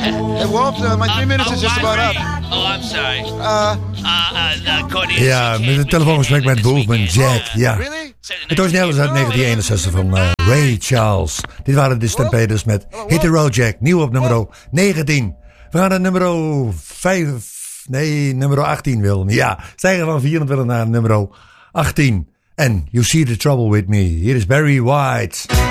Hey, Walt, my 3 minutes is just about up. Oh, I'm sorry. Ja, met een telefoongesprek met Wolfman Jack, ja. Really? Het origineel is uit 1961 van Ray Charles. Dit waren de Stampeders met Hit the Road Jack, nieuw op nummer 19. We gaan naar nummer 18, Willem. Ja, stijgen van 24 naar nummer 18. En You See the Trouble With Me. Hier is Barry White.